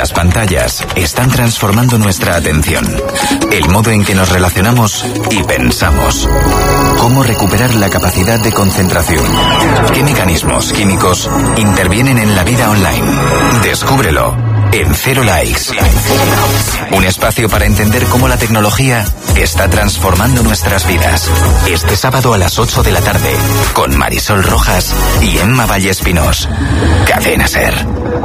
Las pantallas están transformando nuestra atención, el modo en que nos relacionamos y pensamos. ¿Cómo recuperar la capacidad de concentración? ¿Qué mecanismos químicos intervienen en la vida online? Descúbrelo en Cero Likes. Un espacio para entender cómo la tecnología está transformando nuestras vidas. Este sábado a las 8 de la tarde, con Marisol Rojas y Emma Vallespinós. Cadena SER.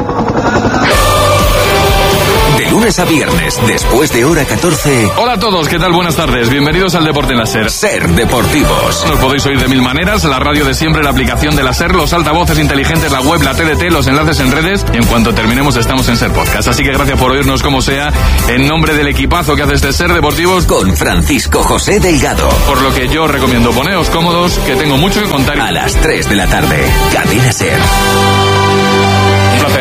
De lunes a viernes, después de hora 14. Hola a todos, ¿qué tal? Buenas tardes. Bienvenidos al Deporte en la SER. SER Deportivos. Nos podéis oír de mil maneras: la radio de siempre, la aplicación de la SER, los altavoces inteligentes, la web, la TDT, los enlaces en redes. Y en cuanto terminemos, estamos en SER Podcast. Así que gracias por oírnos como sea. En nombre del equipazo que hace este SER Deportivos, con Francisco José Delgado. Por lo que yo recomiendo, poneos cómodos, que tengo mucho que contar. A las 3 de la tarde, Cadena SER. Un placer.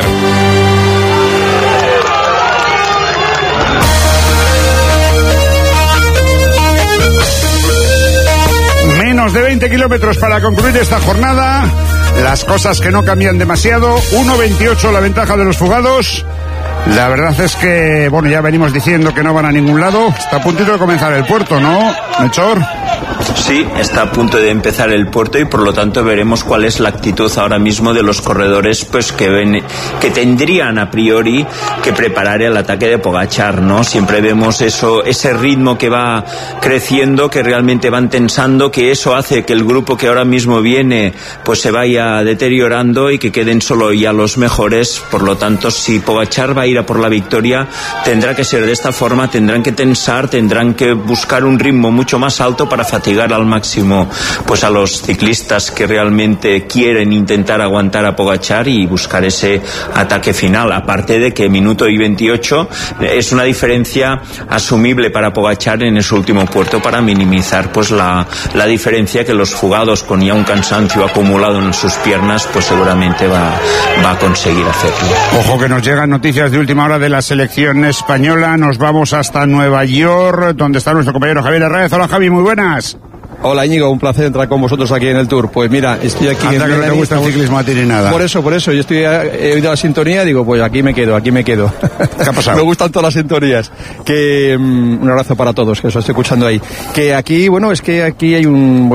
Menos de 20 kilómetros para concluir esta jornada. Las cosas que no cambian demasiado. 1.28 la ventaja de los fugados. La verdad es que, bueno, ya venimos diciendo que no van a ningún lado. Está a puntito de comenzar el puerto, ¿no, Melchor? Sí, está a punto de empezar el puerto y por lo tanto veremos cuál es la actitud ahora mismo de los corredores, pues que tendrían a priori que preparar el ataque de Pogačar, ¿no? Siempre vemos ese ritmo que va creciendo, que realmente van tensando, que eso hace que el grupo que ahora mismo viene pues se vaya deteriorando y que queden solo ya los mejores. Por lo tanto, si Pogačar va a ir a por la victoria, tendrá que ser de esta forma, tendrán que tensar, tendrán que buscar un ritmo mucho más alto para fatigar al máximo pues a los ciclistas que realmente quieren intentar aguantar a Pogačar y buscar ese ataque final. Aparte de que minuto y 28 es una diferencia asumible para Pogačar en ese último puerto, para minimizar pues la diferencia que los fugados, con ya un cansancio acumulado en sus piernas, pues seguramente va a conseguir hacerlo. Ojo que nos llegan noticias de última hora de la selección española. Nos vamos hasta Nueva York, donde está nuestro compañero Javier Herrera. Hola, Javi, muy buenas. Hola, Íñigo, un placer entrar con vosotros aquí en el Tour. Pues mira, estoy aquí. Anda, que no te gusta el ciclismo a ti ni nada. Por eso, yo he oído la sintonía y digo, pues aquí me quedo. ¿Qué ha pasado? Me gustan todas las sintonías. Un abrazo para todos, que os estoy escuchando ahí. Que aquí, es que aquí hay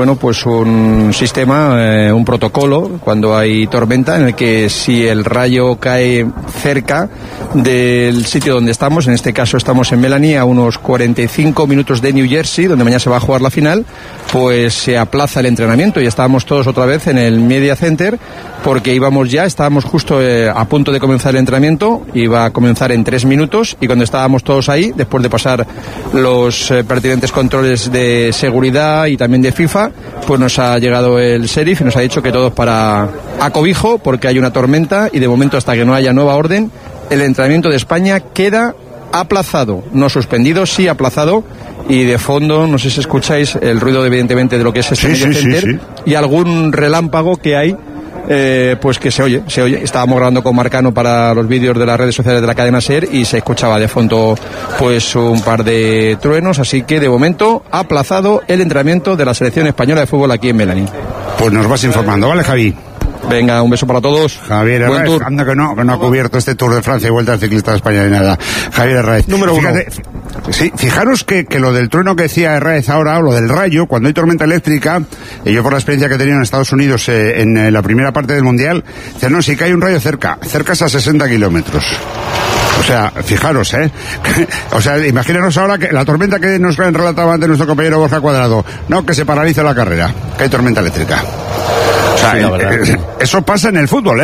un sistema, un protocolo, cuando hay tormenta, en el que si el rayo cae cerca del sitio donde estamos, en este caso estamos en Melanie, a unos 45 minutos de New Jersey, donde mañana se va a jugar la final, pues se aplaza el entrenamiento y estábamos todos otra vez en el Media Center, porque estábamos justo a punto de comenzar el entrenamiento. Iba a comenzar en 3 minutos y cuando estábamos todos ahí, después de pasar los pertinentes controles de seguridad y también de FIFA, pues nos ha llegado el sheriff y nos ha dicho que todos para acobijo, porque hay una tormenta y de momento, hasta que no haya nueva orden, el entrenamiento de España queda aplazado, no suspendido, sí aplazado. Y de fondo, no sé si escucháis el ruido, evidentemente, de lo que es este Media Center, y algún relámpago que hay, pues que se oye. Estábamos grabando con Marcano para los vídeos de las redes sociales de la cadena SER y se escuchaba de fondo pues un par de truenos, así que de momento aplazado el entrenamiento de la selección española de fútbol aquí en Melanie. Pues nos vas informando, ¿vale, Javi? Venga, un beso para todos. Javier Herrera, anda que no ha cubierto este Tour de Francia y Vuelta al Ciclista de España ni nada. Javier Herrera. Número 1. Sí, fijaros que lo del trueno que decía Herrera ahora, o lo del rayo, cuando hay tormenta eléctrica, yo por la experiencia que he tenido en Estados Unidos en la primera parte del Mundial, dicen, no, si cae un rayo cercas a 60 kilómetros. O sea, fijaros, o sea, imagínanos ahora que la tormenta que nos relataba antes nuestro compañero Borja Cuadrado, no, que se paraliza la carrera, que hay tormenta eléctrica. O sea, sí, eso pasa en el fútbol,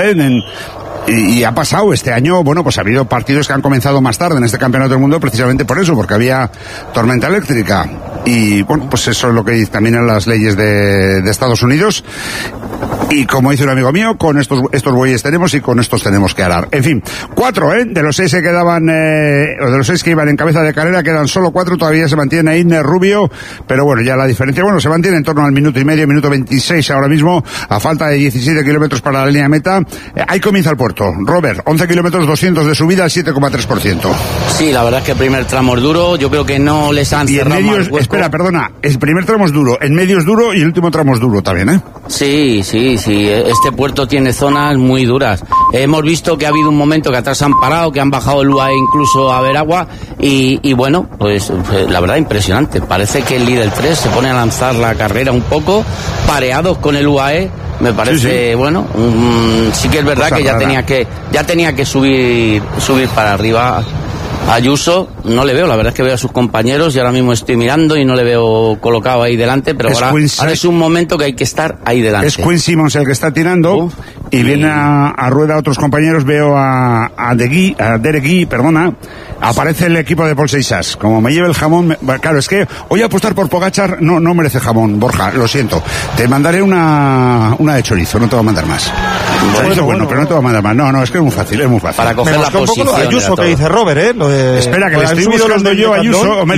y ha pasado este año. Pues ha habido partidos que han comenzado más tarde en este campeonato del mundo precisamente por eso, porque había tormenta eléctrica. Y pues eso es lo que dicen también las leyes de Estados Unidos. Y como dice un amigo mío, con estos bueyes tenemos y con estos tenemos que arar. En fin, 4, de los 6 que quedaban, o de los 6 que iban en cabeza de carrera, quedan solo 4, todavía se mantiene Aitner, Rubio, pero ya la diferencia, se mantiene en torno al minuto y medio, minuto 26 ahora mismo, a falta de 17 kilómetros para la línea de meta. Ahí comienza el puerto. Robert, 11 kilómetros, 200 de subida, al 7,3%. Sí, la verdad es que el primer tramo es duro, yo creo que no les han cerrado más hueco. Espera, perdona, el primer tramo es duro, en medio es duro y el último tramo es duro también, Sí, este puerto tiene zonas muy duras. hemos visto que ha habido un momento que atrás han parado, que han bajado el UAE incluso a ver agua, y bueno, pues la verdad impresionante. Parece que el líder 3 se pone a lanzar la carrera un poco, pareados con el UAE. Me parece, bueno, sí que es verdad que ya tenía que subir para arriba. Ayuso no le veo, la verdad es que veo a sus compañeros y ahora mismo estoy mirando y no le veo colocado ahí delante, pero ahora es un momento que hay que estar ahí delante. Es Quinn Simmons el que está tirando y viene a rueda a otros compañeros. Veo a Derek Guy, perdona. Aparece el equipo de Paul Seixas. Como me lleve el jamón, claro, es que hoy apostar por Pogačar no merece jamón, Borja, lo siento. Te mandaré una de chorizo, no te voy a mandar más. Bueno, pero no te voy a mandar más. No, es que es muy fácil. Para coger la posición. Un poco lo de Ayuso que dice Robert, Espera, que le estoy buscando yo a Ayuso. Hombre,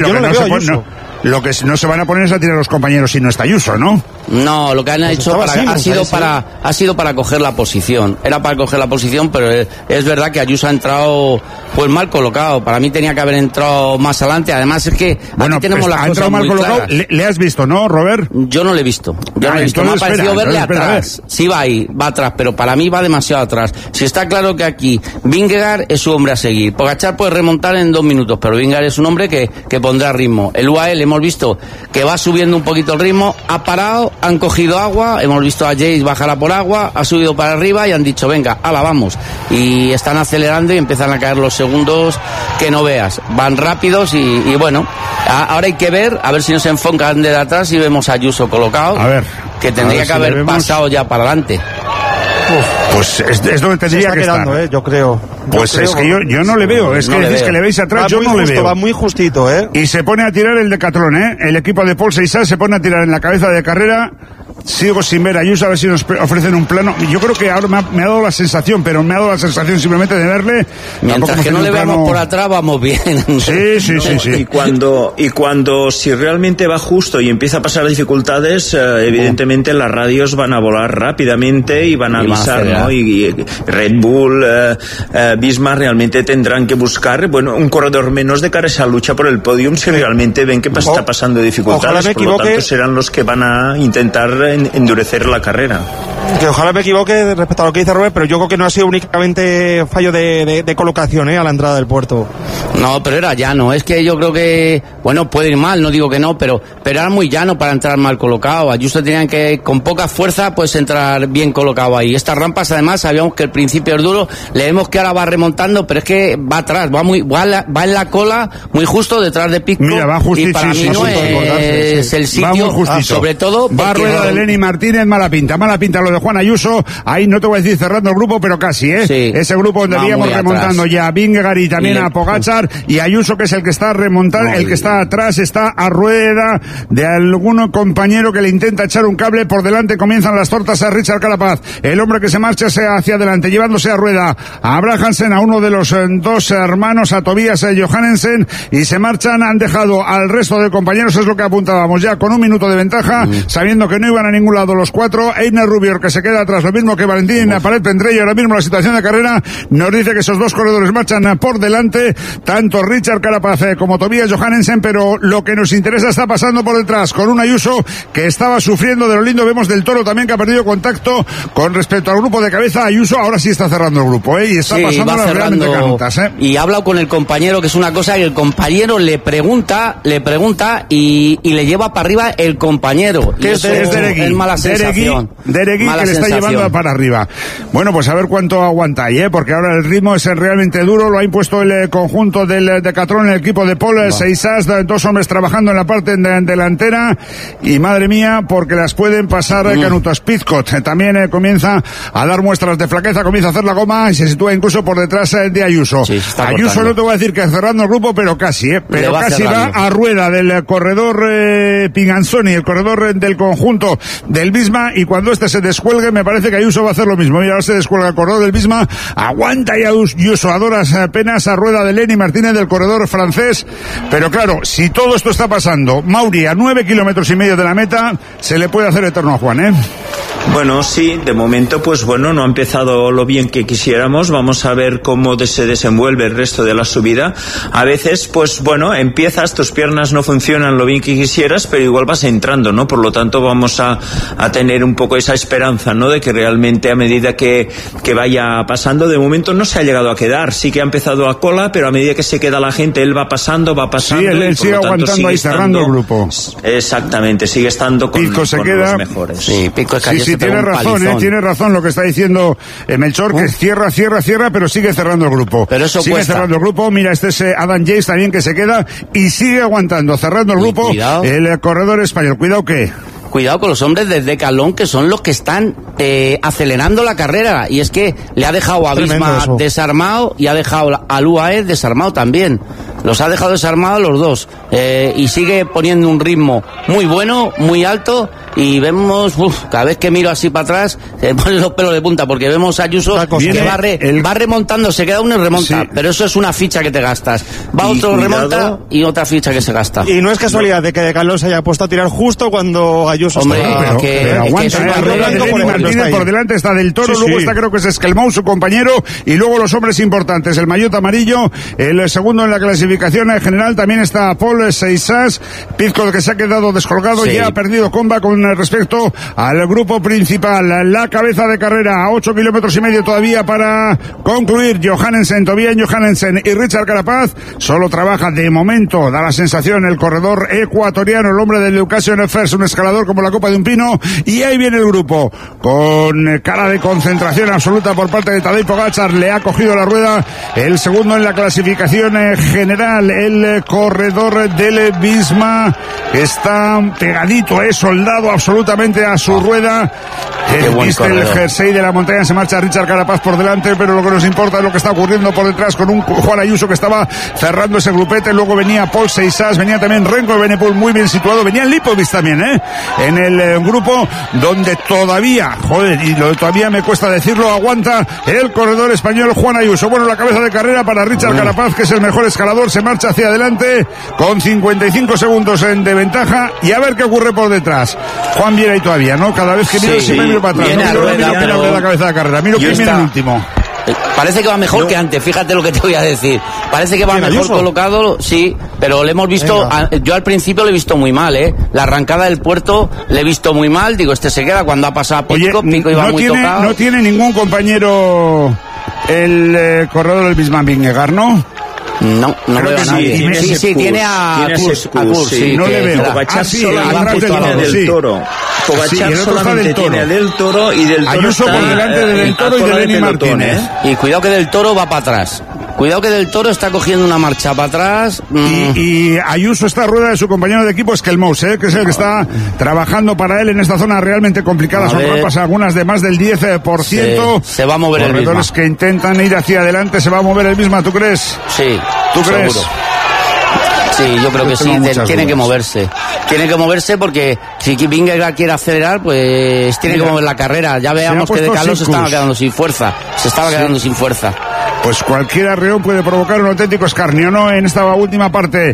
lo que no se van a poner es a tirar los compañeros si no está Ayuso, ¿no? No, lo que han hecho ha sido para coger la posición. Era para coger la posición, pero es verdad que Ayuso ha entrado pues mal colocado. Para mí tenía que haber entrado más adelante. Además es que aquí tenemos las cosas muy claras. Ha entrado mal colocado. ¿Le has visto, no, Robert? Yo no le he visto. Me ha parecido verle atrás. Sí va ahí, va atrás, pero para mí va demasiado atrás. Si está claro que aquí Vingegaard es su hombre a seguir. Pogačar puede remontar en 2 minutos, pero Vingegaard es un hombre que pondrá ritmo. El UAE le hemos visto que va subiendo un poquito el ritmo, ha parado, han cogido agua, hemos visto a Jace bajar a por agua, ha subido para arriba y han dicho, venga, ala, vamos. Y están acelerando y empiezan a caer los segundos que no veas. Van rápidos y bueno, ahora hay que ver, a ver si nos enfocan de atrás y vemos a Ayuso colocado, a ver, que tendría que haber pasado ya para adelante. Pues es donde tendría que estar. Yo creo. Pues es que yo no le veo. Es que decís que le veis atrás, yo no le veo. Va muy justito, Y se pone a tirar el Decathlon, El equipo de Paul Seixas se pone a tirar en la cabeza de carrera. Sigo sin ver a Ayuso, a ver si nos ofrecen un plano. Yo creo que ahora me ha dado la sensación, pero me ha dado la sensación simplemente de verle. Mientras que no le veamos por atrás, vamos bien. Sí. Y cuando si realmente va justo y empieza a pasar dificultades, evidentemente las radios van a volar rápidamente y van a avisar, ¿no? Y Red Bull, Visma realmente tendrán que buscar, un corredor menos de cara a esa lucha por el podium si realmente ven que está pasando dificultades. Por lo tanto serán los que van a intentar endurecer la carrera. Que ojalá me equivoque respecto a lo que dice Robert, pero yo creo que no ha sido únicamente fallo de colocación a la entrada del puerto. No, pero era llano. Es que yo creo que, puede ir mal, no digo que no, pero era muy llano para entrar mal colocado. Ayuso tenían que, con poca fuerza, pues entrar bien colocado ahí. Estas rampas, además, sabíamos que el principio es duro, le vemos que ahora va remontando, pero es que va atrás, va en la cola, muy justo detrás de Pitcock. Mira, va justito, y para mí no es el sitio, sobre todo, va a rueda de Lenny Martínez, mala pinta lo de Juan Ayuso. Ahí no te voy a decir cerrando el grupo, pero casi, Sí, ese grupo donde veíamos remontando ya a Vingegaard y también a Pogačar, y Ayuso, que es el que está remontando, el que está atrás, está a rueda de algún compañero que le intenta echar un cable por delante. Comienzan las tortas a Richard Carapaz, el hombre que se marcha hacia adelante, llevándose a rueda a Abraham Hansen, a uno de los dos hermanos, a Tobias Johannesen, y se marchan. Han dejado al resto de compañeros, es lo que apuntábamos ya, con 1 minuto de ventaja, sabiendo que no iban a ningún lado los 4. Einer Rubior, que se queda atrás, lo mismo que Valentín Paret Pendrello. Ahora mismo la situación de carrera nos dice que esos dos corredores marchan por delante, tanto Richard Carapaz como Tobias Johannesen, pero lo que nos interesa está pasando por detrás, con un Ayuso que estaba sufriendo de lo lindo. Vemos del Toro también que ha perdido contacto con respecto al grupo de cabeza. Ayuso ahora sí está cerrando el grupo, y está pasando las realmente canutas, Y ha hablado con el compañero, que es una cosa, y el compañero le pregunta y le lleva para arriba el compañero. Que es mala sensación. Derek Guy, que le está llevando para arriba. Bueno, pues a ver cuánto aguanta ahí, porque ahora el ritmo es realmente duro. Lo ha impuesto el conjunto del Decathlon, el equipo de Paul Seixas, 2 hombres trabajando en la parte delantera, y madre mía, porque las pueden pasar canutas. Pitcock también comienza a dar muestras de flaqueza, comienza a hacer la goma y se sitúa incluso por detrás de Ayuso. Ayuso no te voy a decir que cerrando el grupo, pero casi, pero casi va a rueda del corredor Pinganzoni, el corredor del conjunto del Visma, y cuando este se descuelgue me parece que Ayuso va a hacer lo mismo. Mira, ahora se descuelga el corredor del Visma, aguanta y Ayuso a duras penas a rueda de Lenny Martínez, del corredor francés. Pero claro, si todo esto está pasando, Mauri, a 9,5 kilómetros de la meta, se le puede hacer eterno a Juan, Bueno, sí, de momento no ha empezado lo bien que quisiéramos. Vamos a ver cómo se desenvuelve el resto de la subida. A veces, empiezas, tus piernas no funcionan lo bien que quisieras, pero igual vas entrando, ¿no? Por lo tanto, vamos a tener un poco esa esperanza confianza, ¿no? De que realmente a medida que vaya pasando, de momento no se ha llegado a quedar, sí que ha empezado a cola, pero a medida que se queda la gente, él va pasando. Sí, él sigue aguantando ahí, cerrando el grupo. Exactamente, sigue estando con los mejores. Sí, Pisco es que sí, tiene razón lo que está diciendo Melchor, que cierra, pero sigue cerrando el grupo. Pero eso sigue cuesta. Cerrando el grupo. Mira, este es Adam Yates también, que se queda y sigue aguantando, cerrando el grupo. Cuidado. El corredor español. Cuidado que... Cuidado con los hombres de Decathlon, que son los que están acelerando la carrera. Y es que le ha dejado a Visma desarmado y ha dejado al UAE desarmado también. Los ha dejado desarmados los dos. Y sigue poniendo un ritmo muy bueno, muy alto. Y vemos, cada vez que miro así para atrás, se ponen los pelos de punta, porque vemos a Ayuso que va remontando, se queda uno y remonta. Sí. Pero eso es una ficha que te gastas. Va otro, remonta, y otra ficha que se gasta. Y no es casualidad de que Decathlon se haya puesto a tirar justo cuando Ayuso está... Pero aguanta, la rueda de Lenny Martínez por delante está Del Toro, luego está, creo que es Esquelmou, su compañero, y luego los hombres importantes, el maillot amarillo, el segundo en la clasificación general, también está Paul Seixas, Pizco, que se ha quedado descolgado, ya ha perdido comba con respecto al grupo principal. La cabeza de carrera a 8 kilómetros y medio todavía para concluir. Tobias Johannesen y Richard Carapaz. Solo trabaja de momento, da la sensación, el corredor ecuatoriano, el hombre del Education First, un escalador como la copa de un pino. Y ahí viene el grupo con cara de concentración absoluta por parte de Tadej Pogačar. Le ha cogido la rueda el segundo en la clasificación general, el corredor del Visma, que está pegadito, soldado absolutamente a su rueda. Viste el jersey de la montaña, se marcha Richard Carapaz por delante, pero lo que nos importa es lo que está ocurriendo por detrás con un Juan Ayuso que estaba cerrando ese grupete. Luego venía Paul Seixas, venía también Renko Evenepoel muy bien situado, venía Lipovic también, en el grupo, donde todavía, todavía me cuesta decirlo, aguanta el corredor español Juan Ayuso. Bueno, la cabeza de carrera para Richard Carapaz, que es el mejor escalador, se marcha hacia adelante con 55 segundos de ventaja, y a ver qué ocurre por detrás. Juan viene ahí todavía, ¿no? Cada vez que miro siempre miro para atrás. Miro la cabeza de carrera, miro quién viene el último. Parece que va mejor que antes, fíjate lo que te voy a decir. Parece que va mejor colocado, sí, pero le hemos visto, yo al principio le he visto muy mal, la arrancada del puerto le he visto muy mal, digo, se queda cuando ha pasado a Pico iba muy tocado. No tiene ningún compañero el corredor del Bismarck Vingegaard, ¿no? No veo a nadie. Sí, tiene a Kurs. No le veo. Pogačar solamente tiene Del Toro. Pogačar solamente tiene a Del Toro, y Del Toro Ayuso por delante de Del Toro y de Lenny Martínez. Y cuidado que Del Toro va para atrás. Cuidado que Del Toro está cogiendo una marcha para atrás. Y Ayuso está a rueda de su compañero de equipo, Esquelmou, que es el que está trabajando para él en esta zona realmente complicada. Son rampas algunas de más del 10%. Se va a mover el Visma. Corredores que intentan ir hacia adelante, se va a mover el Visma, ¿tú crees? Sí. ¿Tú crees? Seguro. Sí, yo creo que sí, tiene que moverse. Tiene que moverse porque si Vingegaard quiere acelerar, pues tiene que mover la carrera. Ya veamos que Decathlon se estaba quedando sin fuerza. quedando sin fuerza. Pues cualquier arreón puede provocar un auténtico escarnio, ¿no? En esta última parte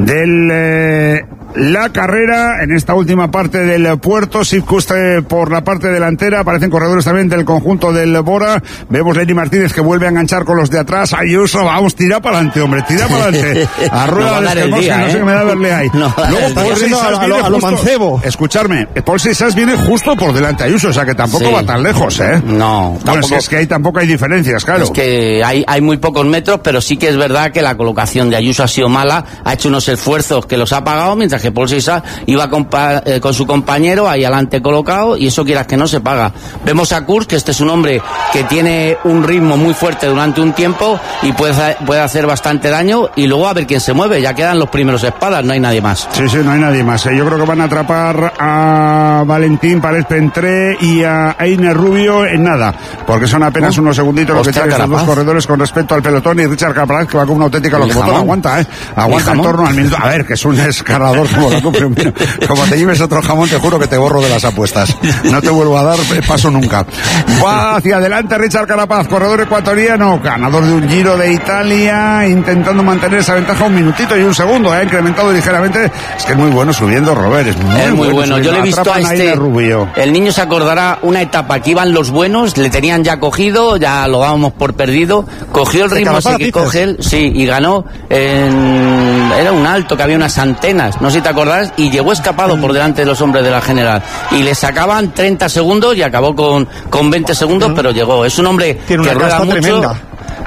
del la carrera, en esta última parte del puerto, Sipkust por la parte delantera, aparecen corredores también del conjunto del Bora. Vemos Lenny Martínez que vuelve a enganchar con los de atrás. Ayuso, vamos, tira para adelante, hombre, tira para adelante. A rueda de Esquelmou, que no sé qué me da verle ahí. Luego Paul Seixas viene a lo mancebo. Escucharme, Paul Seixas viene justo por delante Ayuso, o sea que tampoco va tan lejos, No, bueno, es que ahí tampoco hay diferencias, claro. Es que hay muy pocos metros, pero sí que es verdad que la colocación de Ayuso ha sido mala, ha hecho unos esfuerzos que los ha pagado, mientras que Paul Seixas iba con su compañero ahí adelante colocado, y eso quieras que no se paga. Vemos a Kurs, que este es un hombre que tiene un ritmo muy fuerte durante un tiempo y puede hacer bastante daño, y luego a ver quién se mueve. Ya quedan los primeros espadas, no hay nadie más. Sí, no hay nadie más. Yo creo que van a atrapar a Valentín Párez Pentré y a Einer Rubio en nada, porque son apenas unos segunditos los que tienen estos dos corredores con respecto al pelotón, y Richard Carapaz, que va con una auténtica locomotora, aguanta en torno al minuto. A ver, que es un escalador como la cumple. Como te lleves otro jamón, te juro que te borro de las apuestas. No te vuelvo a dar paso nunca. Va hacia adelante Richard Carapaz, corredor ecuatoriano, ganador de un Giro de Italia, intentando mantener esa ventaja un minutito y un segundo, ha incrementado ligeramente. Es que es muy bueno subiendo, Robert, es muy bueno. Yo le he visto a el niño se acordará una etapa que iban los buenos, le tenían ya cogido, ya lo dábamos por perdido, cogió el ritmo ese que coge él, y ganó era un alto que había unas antenas, no sé si te acordás, y llegó escapado por delante de los hombres de la general. Y le sacaban 30 segundos y acabó con 20 segundos, pero llegó. Es un hombre que rueda mucho. Tremenda.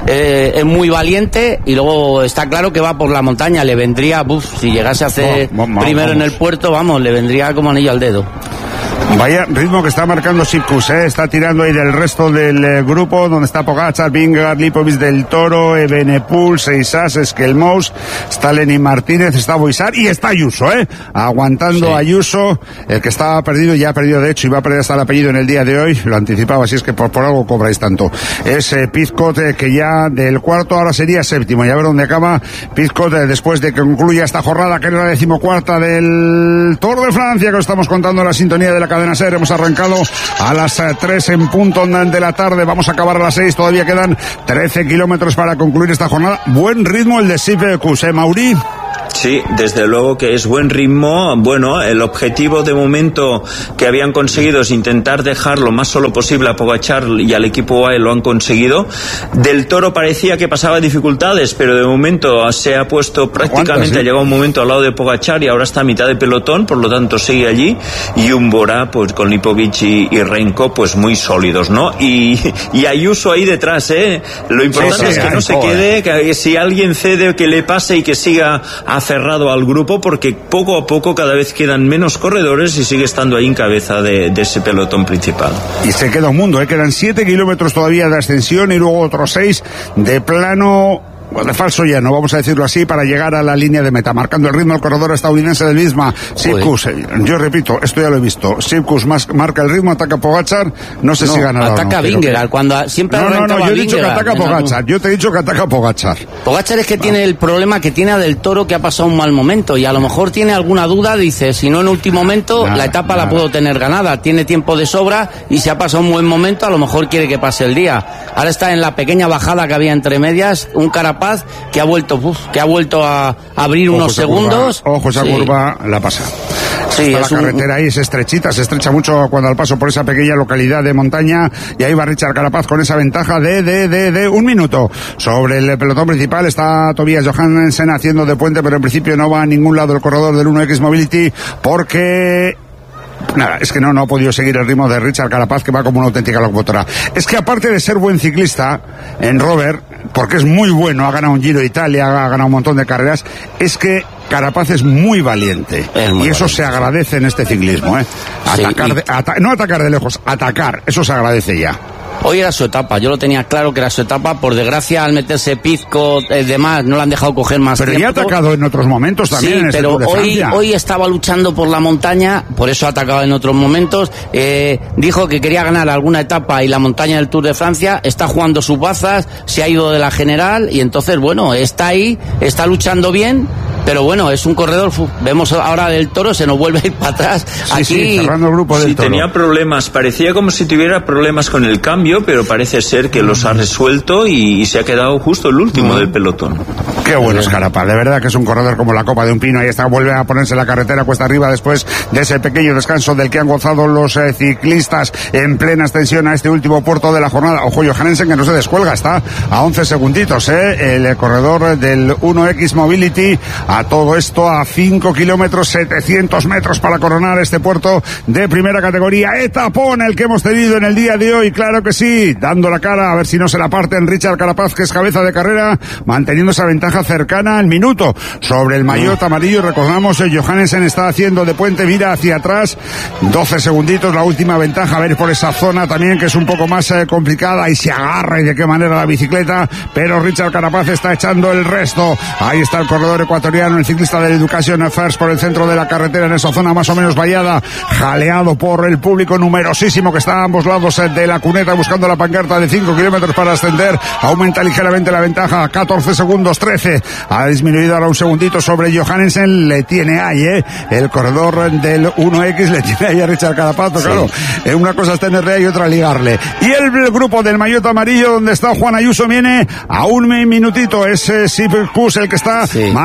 Es muy valiente y luego está claro que va por la montaña. Le vendría, si llegase a hacer primero en el puerto, le vendría como anillo al dedo. Vaya ritmo que está marcando Sipkus, está tirando ahí del resto del grupo, donde está Pogačar, Vingegaard, Lipovic, Del Toro, Evenepoel, Seisas, Skelmous, está Lenny Martínez, está Boixar y está Ayuso, aguantando Ayuso, el que estaba perdido, ya ha perdido de hecho y va a perder hasta el apellido en el día de hoy, lo anticipaba, así es que por algo cobráis tanto. Es Pizcot, que ya del cuarto ahora sería séptimo, y a ver dónde acaba Pizcot después de que concluya esta jornada, que es la 14ª del Tour de Francia, que os estamos contando en la sintonía de la cadena SER. Hemos arrancado a las 3 en punto de la tarde, vamos a acabar a las 6, todavía quedan 13 kilómetros para concluir esta jornada. Buen ritmo el de Sipkus, Mauri. Sí, desde luego que es buen ritmo. Bueno, el objetivo de momento que habían conseguido es intentar dejar lo más solo posible a Pogačar y al equipo UAE, lo han conseguido. Del Toro parecía que pasaba dificultades, pero de momento se ha puesto prácticamente, ha llegado un momento al lado de Pogačar y ahora está a mitad de pelotón, por lo tanto sigue allí. Y un Bora, pues con Lipovic y Renko, pues muy sólidos, ¿no? Y Ayuso ahí detrás, Lo importante es que no se quede, que si alguien cede, que le pase y que siga aferrado al grupo, porque poco a poco cada vez quedan menos corredores y sigue estando ahí en cabeza de ese pelotón principal. Y se queda un mundo, quedan 7 kilómetros todavía de ascensión y luego otros 6 de plano, de falso llano, vamos a decirlo así, para llegar a la línea de meta, marcando el ritmo el corredor estadounidense del Visma, Sipkus. Yo repito, esto ya lo he visto, Sipkus marca el ritmo, ataca a Pogačar, no sé si ganará o no. Ataca a Vingegaard, cuando siempre yo he dicho que ataca a Pogačar, yo te he dicho que ataca a Pogačar. Pogačar es que tiene el problema que tiene a Del Toro, que ha pasado un mal momento, y a lo mejor tiene alguna duda, dice, si no en último momento, la etapa la puedo tener ganada, tiene tiempo de sobra, y si ha pasado un buen momento, a lo mejor quiere que pase el día. Ahora está en la pequeña bajada que había entre medias, un Carapaz que ha vuelto a abrir unos segundos. Ojo, esa curva la pasa. Sí, la carretera ahí es estrechita, se estrecha mucho cuando al paso por esa pequeña localidad de montaña, y ahí va Richard Carapaz con esa ventaja de 1 minuto. Sobre el pelotón principal está Tobias Johansen haciendo de puente, pero en principio no va a ningún lado el corredor del 1X Mobility, porque nada, es que no ha podido seguir el ritmo de Richard Carapaz, que va como una auténtica locomotora. Es que aparte de ser buen ciclista en Robert, porque es muy bueno, ha ganado un Giro de Italia, ha ganado un montón de carreras, es que Carapaz es muy valiente, y eso se agradece en este ciclismo, no atacar de lejos, atacar, eso se agradece ya. Hoy era su etapa, yo lo tenía claro que era su etapa, por desgracia al meterse Pizcot, demás, no le han dejado coger más pero tiempo. Ya ha atacado en otros momentos también, en pero hoy estaba luchando por la montaña, por eso ha atacado en otros momentos, dijo que quería ganar alguna etapa y la montaña del Tour de Francia, está jugando sus bazas, se ha ido de la general, y entonces bueno, está ahí, está luchando bien, pero bueno, es un corredor, vemos ahora Del Toro, se nos vuelve a ir para atrás. Aquí cerrando el grupo del Toro. Tenía problemas, parecía como si tuviera problemas con el cambio, pero parece ser que los ha resuelto y se ha quedado justo el último del pelotón. Qué bueno es Carapaz, de verdad que es un corredor como la copa de un pino. Ahí está, vuelve a ponerse la carretera cuesta arriba después de ese pequeño descanso del que han gozado los ciclistas en plena extensión a este último puerto de la jornada. Ojo, Johansen, que no se descuelga, está a 11 segunditos, el corredor del 1X Mobility. A todo esto a 5 kilómetros, 700 metros para coronar este puerto de primera categoría. Etapón el que hemos tenido en el día de hoy, claro que sí, dando la cara, a ver si no se la parten Richard Carapaz, que es cabeza de carrera, manteniendo esa ventaja cercana al minuto sobre el maillot amarillo. Recordamos, Johansen está haciendo de puente, mira hacia atrás, 12 segunditos, la última ventaja, a ver por esa zona también, que es un poco más complicada, y se agarra y de qué manera la bicicleta, pero Richard Carapaz está echando el resto. Ahí está el corredor ecuatoriano, el ciclista del Education First, por el centro de la carretera, en esa zona más o menos vallada, jaleado por el público numerosísimo que está a ambos lados de la cuneta buscando la pancarta de 5 kilómetros para ascender. Aumenta ligeramente la ventaja, 14 segundos, 13. Ha disminuido ahora un segundito sobre Johansen, le tiene ahí, el corredor del 1X le tiene ahí a Richard Carapaz, sí. Claro, una cosa es tenerle ahí y otra ligarle. Y el grupo del maillot amarillo, donde está Juan Ayuso, viene a un minutito, es Sipkus el que está marcando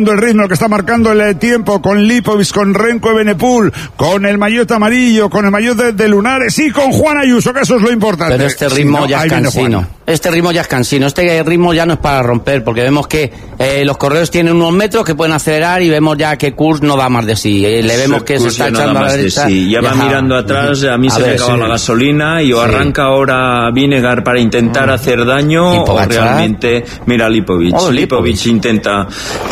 marcando el ritmo, el que está marcando el tiempo, con Lipovic, con Renko Evenepoel, con el maillot amarillo, con el maillot de Lunares y con Juan Ayuso, que eso es lo importante. Pero este ritmo ya es cansino. Este ritmo ya es cansino. Este ritmo ya no es para romper, porque vemos que los corredores tienen unos metros que pueden acelerar y vemos ya que Kurs no da más de sí. Le vemos que se está echando a la derecha. Ya va mirando atrás, a mí se me acaba la gasolina y o arranca ahora Vingegaard para intentar hacer daño o realmente mira Lipovic. Lipovic intenta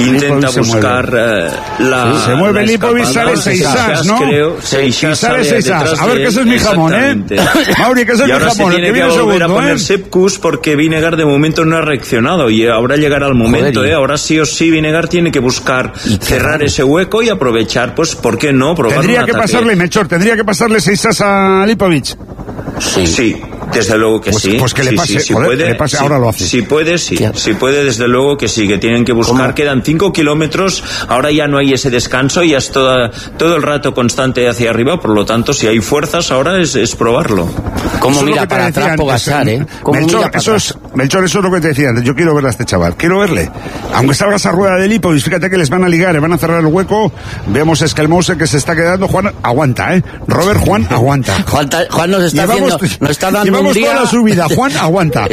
buscar la... Se mueve Lipovic, sale Seixas, ¿no? Seixas sale Seixas. A ver, que ese es mi jamón, ¿eh? Mauri, que ese es mi jamón, el que viene segundo, ¿eh? Sepp porque Vingegaard de momento no ha reaccionado y ahora llegará el momento, ahora sí o sí Vingegaard tiene que buscar cerrar ese hueco y aprovechar, pues, ¿por qué no? Probar tendría que pasarle, Melchor, tendría que pasarle Seixas a Lipovic. Sí, desde luego que sí. Pues que le pase, sí, joder, puede, le pase, ahora lo hace. Si puede, desde luego que sí, que tienen que buscar. ¿Cómo? Quedan 5 kilómetros, ahora ya no hay ese descanso, ya es todo el rato constante hacia arriba, por lo tanto, si hay fuerzas ahora es probarlo. ¿Cómo mira para atrás Pogačar, Melchor, eso es lo que te decía antes. Yo quiero ver a este chaval, quiero verle. Aunque salga esa rueda de Lipovic, fíjate que les van a ligar, les van a cerrar el hueco. Vemos a Skelmose que se está quedando. Juan, aguanta, Robert, Juan, aguanta. Juan nos está haciendo, nos está dando un día... toda la subida, Juan, aguanta.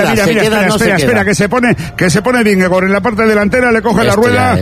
Espera, que se pone Vingegaard en la parte delantera, le coge la rueda,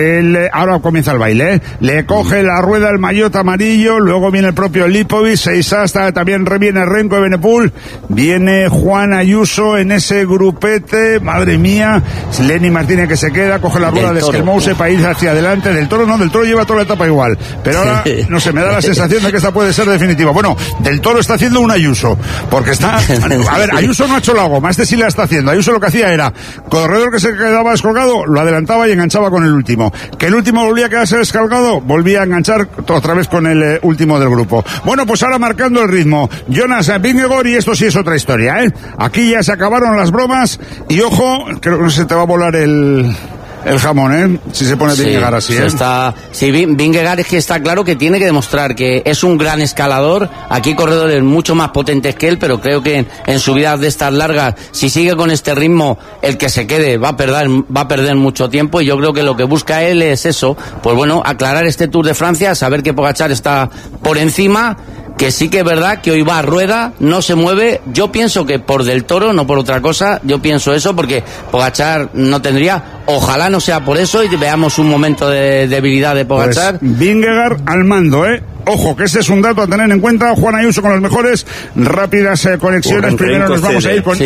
ahora comienza el baile, le coge la rueda el maillot amarillo, luego viene el propio Lipovic, Seixas, también reviene Renko Evenepoel, viene Juan Ayuso en ese grupete, madre mía, Lenny Martínez que se queda, coge la rueda de Skelmose para ir hacia adelante, Del Toro lleva toda la etapa igual, pero ahora, no sé, me da la sensación de que esta puede ser definitiva. Bueno, Del Toro está haciendo un Ayuso, porque está... A ver, Ayuso no ha hecho la goma, este sí la está haciendo. Ayuso lo que hacía era, corredor que se quedaba descolgado, lo adelantaba y enganchaba con el último. Que el último volvía a quedarse descolgado, volvía a enganchar otra vez con el último del grupo. Bueno, pues ahora marcando el ritmo, Jonas Vingegaard, y esto sí es otra historia, ¿eh? Aquí ya se acabaron las bromas, y ojo, creo que no se te va a volar el jamón, si se pone Vingegaard así, Vingegaard es que está claro que tiene que demostrar que es un gran escalador. Aquí hay corredores mucho más potentes que él, pero creo que en subidas de estas largas, si sigue con este ritmo, el que se quede va a perder mucho tiempo, y yo creo que lo que busca él es eso, pues bueno, aclarar este Tour de Francia, saber que Pogačar está por encima, que sí que es verdad que hoy va a rueda, no se mueve. Yo pienso que por Del Toro, no por otra cosa. Yo pienso eso porque Pogačar no tendría. Ojalá no sea por eso y veamos un momento de debilidad de Pogačar. Pues Vingegaard al mando, Ojo, que ese es un dato a tener en cuenta. Juan Ayuso con las mejores rápidas conexiones. Primero nos vamos a ir con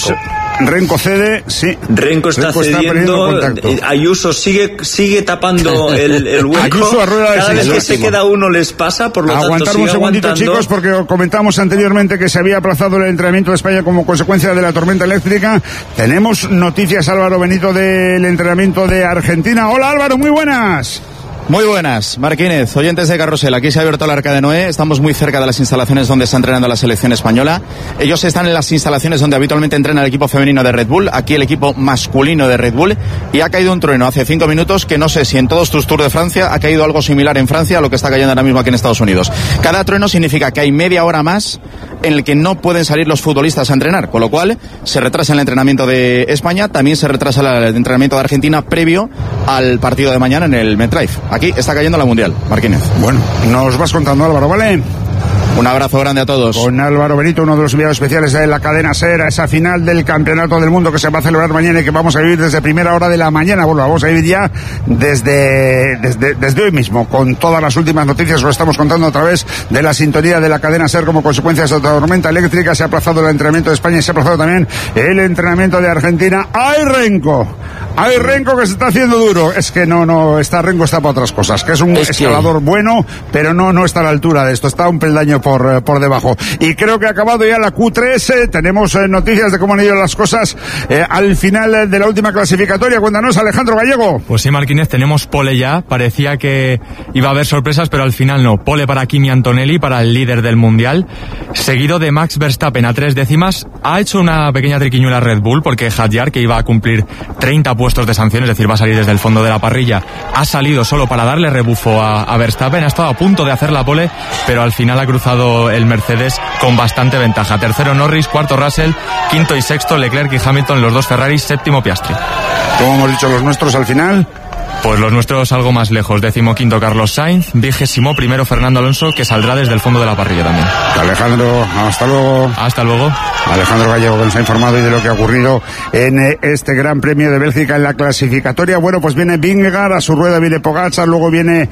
Renko cede, sí. Renko está cediendo. Ayuso sigue tapando el hueco. Ayuso a rueda de Cada vez que se queda uno les pasa, por lo aguantar tanto un segundito, chicos, porque comentamos anteriormente que se había aplazado el entrenamiento de España como consecuencia de la tormenta eléctrica. Tenemos noticias, Álvaro Benito, del entrenamiento de Argentina. Hola, Álvaro, muy buenas. Muy buenas, Marquínez, oyentes de Carrusel. Aquí se ha abierto el Arca de Noé. Estamos muy cerca de las instalaciones donde está entrenando la selección española. Ellos están en las instalaciones donde habitualmente entrena el equipo femenino de Red Bull, aquí el equipo masculino de Red Bull. Y ha caído un trueno hace 5 minutos que no sé si en todos tus Tours de Francia ha caído algo similar en Francia a lo que está cayendo ahora mismo aquí en Estados Unidos. Cada trueno significa que hay media hora más en el que no pueden salir los futbolistas a entrenar, con lo cual se retrasa el entrenamiento de España, también se retrasa el entrenamiento de Argentina previo al partido de mañana en el MetLife. Aquí está cayendo la Mundial, Marquínez. Bueno, nos vas contando, Álvaro, ¿vale? Un abrazo grande a todos. Con Álvaro Benito, uno de los enviados especiales de la cadena SER, a esa final del Campeonato del Mundo que se va a celebrar mañana y que vamos a vivir desde primera hora de la mañana. Bueno, vamos a vivir ya desde hoy mismo, con todas las últimas noticias. Lo estamos contando a través de la sintonía de la cadena SER como consecuencia de esta tormenta eléctrica. Se ha aplazado el entrenamiento de España y se ha aplazado también el entrenamiento de Argentina. ¡Ay, Renko! ¡Ay, Renko, que se está haciendo duro! Es que no, Renko está para otras cosas, que es un escalador bueno, pero no está a la altura de esto, está un peldaño por debajo. Y creo que ha acabado ya la Q3, tenemos noticias de cómo han ido las cosas al final de la última clasificatoria. Cuéntanos, Alejandro Gallego. Pues sí, Marquínez, tenemos pole ya, parecía que iba a haber sorpresas, pero al final no. Pole para Kimi Antonelli, para el líder del Mundial, seguido de Max Verstappen a 3 décimas. Ha hecho una pequeña triquiñuela Red Bull, porque Hadjar, que iba a cumplir 30 puestos de sanción, es decir, va a salir desde el fondo de la parrilla, ha salido solo para darle rebufo a Verstappen, ha estado a punto de hacer la pole, pero al final ha cruzado el Mercedes con bastante ventaja. Tercero Norris, cuarto Russell, quinto y sexto Leclerc y Hamilton, los dos Ferraris, séptimo Piastri. ¿Cómo hemos dicho los nuestros al final? Pues los nuestros algo más lejos. 15º Carlos Sainz, 21º Fernando Alonso, que saldrá desde el fondo de la parrilla también. Alejandro, hasta luego. Hasta luego. Alejandro Gallego, que nos ha informado hoy de lo que ha ocurrido en este Gran Premio de Bélgica en la clasificatoria. Bueno, pues viene Vingegaard, a su rueda viene Pogačar, luego viene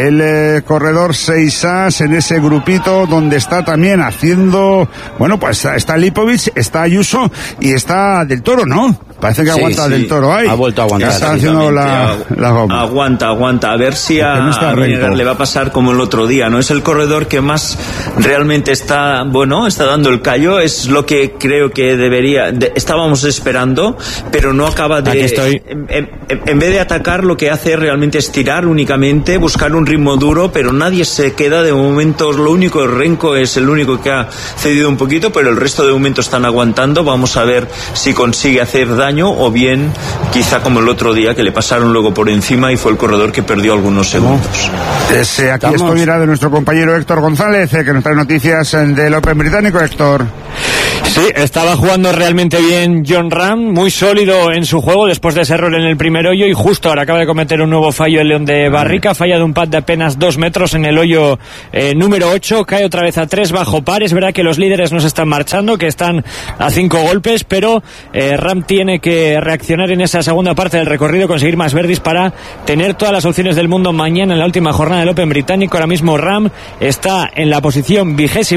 el corredor Seisas en ese grupito donde está también haciendo, bueno, pues está Lipovic, está Ayuso y está Del Toro, ¿no? Parece que aguanta Del Toro ahí. Ha vuelto a aguantar. Está haciendo la goma. Aguanta. A ver si a Vingegaard le va a pasar como el otro día, ¿no? Es el corredor que más realmente está dando el callo. Es lo que creo que estábamos esperando, pero no acaba de... Aquí estoy. En vez de atacar, lo que hace realmente es tirar únicamente, buscar un ritmo duro, pero nadie se queda de momento. Lo único, Renko es el único que ha cedido un poquito, pero el resto de momento están aguantando. Vamos a ver si consigue hacer daño o bien quizá como el otro día que le pasaron luego por encima y fue el corredor que perdió algunos segundos. Aquí estoy de nuestro compañero Héctor González, que nos trae noticias del Open británico. Héctor. Sí, estaba jugando realmente bien Jon Rahm, muy sólido en su juego después de ese error en el primer hoyo, y justo ahora acaba de cometer un nuevo fallo el León de Barrica, falla de un pad de apenas 2 metros en el hoyo número 8, cae otra vez a 3 bajo par. Es verdad que los líderes no se están marchando, que están a 5 golpes, pero Rahm tiene que reaccionar en esa segunda parte del recorrido, conseguir más birdies para tener todas las opciones del mundo mañana en la última jornada del Open británico. Ahora mismo Rahm está en la posición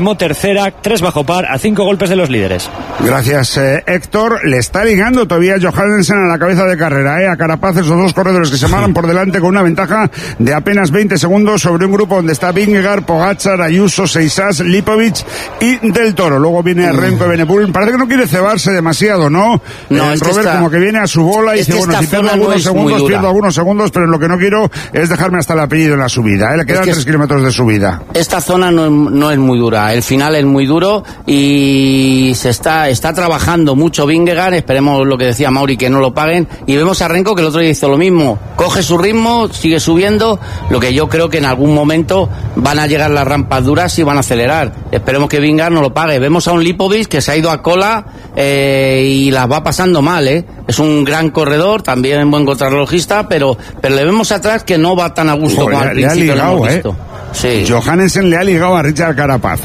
23ª, 3 bajo par, a 5 golpes de los líderes. Gracias, Héctor. Le está ligando todavía Johansen a la cabeza de carrera, a Carapaz, esos dos corredores que se marcan por delante con una ventaja de apenas 20 segundos sobre un grupo donde está Vingegaard, Pogačar, Ayuso, Seisas, Lipovic y Del Toro. Luego viene Renko y Benepul. Parece que no quiere cebarse demasiado, ¿no? Robert como que viene a su bola y dice, bueno, si pierdo algunos segundos, pero lo que no quiero es dejarme hasta el apellido en la subida. Le quedan 3 kilómetros de subida. Esta zona no es muy dura. El final es muy duro y se está trabajando mucho Vingegaard. Esperemos, lo que decía Mauri, que no lo paguen, y vemos a Renko que el otro día hizo lo mismo, coge su ritmo, sigue subiendo. Lo que yo creo que en algún momento van a llegar las rampas duras y van a acelerar. Esperemos que Vingegaard no lo pague. Vemos a un Lipovic que se ha ido a cola y las va pasando mal, es un gran corredor, también buen contrarrelojista, pero le vemos atrás que no va tan a gusto como al principio lo hemos visto. Sí. Johansen le ha ligado a Richard Carapaz,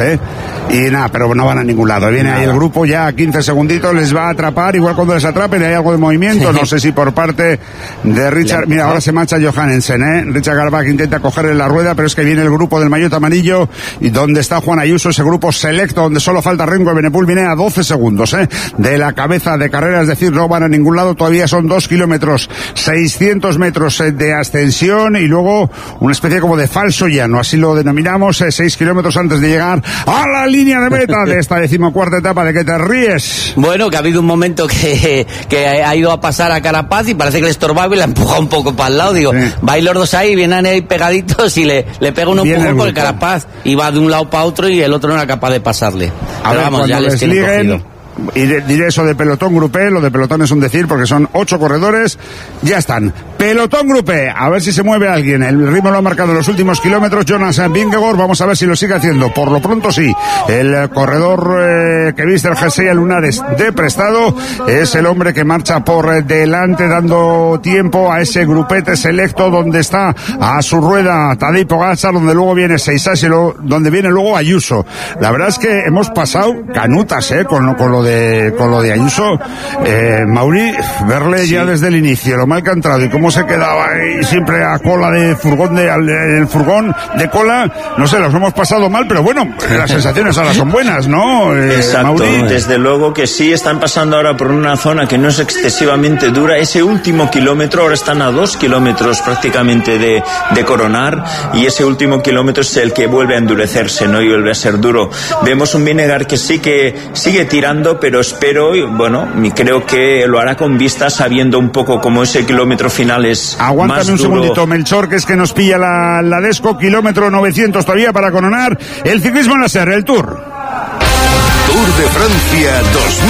y nada, pero no van a ningún lado. Viene ahí el grupo ya a 15 segunditos, les va a atrapar, igual cuando les atrapen hay algo de movimiento, no sé si por parte de Richard. Mira, ahora se marcha Johansen, Richard Carapaz intenta cogerle la rueda, pero es que viene el grupo del maillot amarillo y donde está Juan Ayuso, ese grupo selecto donde solo falta Renko y Benepul, viene a 12 segundos de la cabeza de carrera, es decir, no van a ningún lado. Todavía son 2 kilómetros, 600 metros de ascensión y luego una especie como de falso llano, así lo denominamos, 6 kilómetros antes de llegar a la línea de meta de esta 14ª etapa. ¿De qué te ríes? Bueno, que ha habido un momento que ha ido a pasar a Carapaz y parece que le estorbaba y la empuja un poco para el lado. Digo, vais los dos ahí, vienen ahí pegaditos y le pega un empujón porque Carapaz iba de un lado para otro y el otro no era capaz de pasarle. Pero vamos, ya les tienen cogido. Y diré eso de pelotón grupé, lo de pelotón es un decir porque son 8 corredores, ya están. Pelotón grupé, a ver si se mueve alguien. El ritmo lo ha marcado en los últimos kilómetros Jonas Vingegaard, vamos a ver si lo sigue haciendo. Por lo pronto sí, el corredor que viste el jersey a lunares de prestado es el hombre que marcha por delante, dando tiempo a ese grupete selecto donde está a su rueda Tadej Pogačar, donde luego viene Seisas y donde viene luego Ayuso. La verdad es que hemos pasado canutas con lo de Ayuso, Mauri, verle ya desde el inicio, lo mal que ha entrado y cómo se quedaba ahí siempre a cola de furgón, el furgón de cola, no sé, los hemos pasado mal, pero bueno, las sensaciones ahora son buenas, ¿no? Exacto, Mauri. Desde luego que sí, están pasando ahora por una zona que no es excesivamente dura. Ese último kilómetro, ahora están a 2 kilómetros prácticamente de coronar, y ese último kilómetro es el que vuelve a endurecerse, ¿no? Y vuelve a ser duro. Vemos un Vingegaard que sí que sigue tirando, pero espero, creo que lo hará con vista, sabiendo un poco cómo ese kilómetro final es Aguántame más un duro. segundito, Melchor, que es que nos pilla la Desco, kilómetro 900 todavía para coronar el ciclismo en la SER, el Tour. Tour de Francia 2000.